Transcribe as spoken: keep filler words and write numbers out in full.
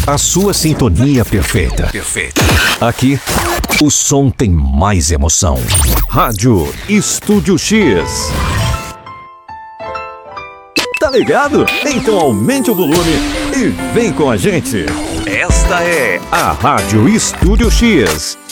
A sua sintonia perfeita. Perfeita. Aqui, o som tem mais emoção. Rádio Estúdio X. Tá ligado? Então aumente o volume e vem com a gente. Esta é a Rádio Estúdio X.